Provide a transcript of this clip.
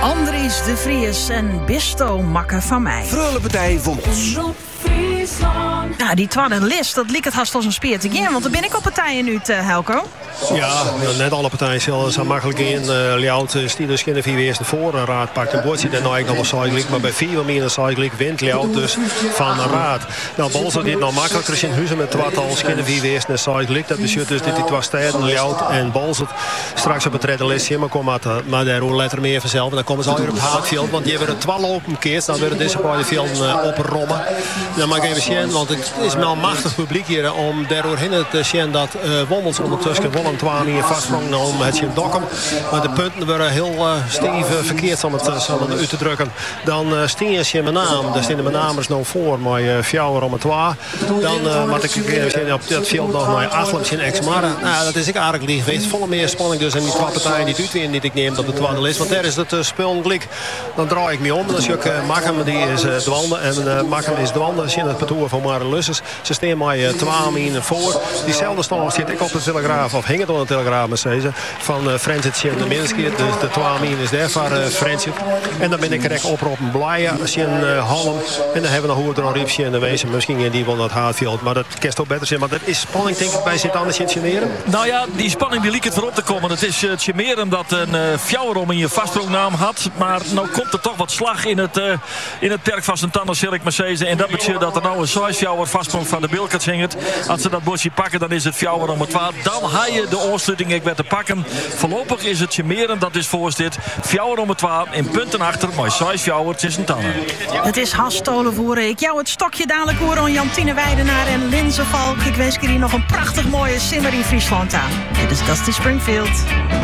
Andries de Vries en Bisto Makke van mij. Vrolijke partij van ons. Ja, die tweede list, dat liep het haast als een speer te gaan. Want daar ben ik op partijen nu, Helco. Ja, net alle partijen zullen makkelijk in. Ljout stiet dus geen 4 eerste voorraad pakt. En Boort zit er nou nog wel cycling. Maar bij 4 meer cycling wint Ljout dus van de raad. Nou, Bolzer dit nog makkelijker is in Huizen met tweetal geen 4 eerste cycling. Dat betekent dus dat die twee steden, Ljout en Bolzer, straks op het redde listje. Maar daar hoor letter meer vanzelf. En dan komen ze alweer op het Haakveld. Want die hebben er 12 open keert. Dan worden deze beide velden oprommen. Dan mag ik even zien, want het is wel machtig publiek hier om daardoorheen te zien dat Wommels ondertussen Willem 2 hier vastsprong om het zien dokken. Maar de punten waren heel stevig verkeerd om het uit te drukken. Dan steen je mijn naam. Daar staan de namens nog voor, maar fjouwer om het 2. Dan moet ik zien op dat veld nog maar Achlems in ex-Marra. Nou, dat is ik eigenlijk niet geweest. Volle meer spanning dus in die twee partijen die uitwinnen die ik neem op de tweede list. Want daar is het spul gelijk. Dan draai ik me om. Dan zie ik Machem, die is dwanden. En Machem is dwanden. Dan zie je het parcours van Mare Lussers. Ze staan mij 12 minuten voor. Diezelfde stand zit ik op de Telegraaf. Of hing het op de Telegraaf, maar ze van Frenzit en de Minski. Dus de 12 minuten is daar voor Frenzit. En dan ben ik direct oproepen Blaaien, Sjen Halm. En dan hebben we nog hoe er een riepje in de wezen. Misschien die wel naar het Haarveld. Maar dat kerst ook beter zijn. Maar dat is spanning, denk ik, bij Sint-Anders in Sjeneren. Nou ja, die spanning die liep het voorop te komen. Het is Sjeneren dat een fjouwer om in je vastsprongnaam had. Maar nou komt er toch wat slag in het perk van Sint-Anders, zeg ik maar zeggen. En dat betekent dat er nou een size-fjouwer vastsprong van de Bilkert zingt. Als ze dat bosje pakken, dan is het fjouwer om het 12. Dan ga je de oorsluiting ik werd te pakken. Voorlopig is het Sjeneren dat is voor dit. Fjouwer om het 12 in punten achter. Maar size-fjouwer is een tannen. Het is hastolen voor ik. Jou het stokje dadelijk horen aan Jantine Weidenaar en Linze Valk. Ik wens jullie nog een prachtig mooie simmer in Friesland aan. Dit is Dusty Springfield.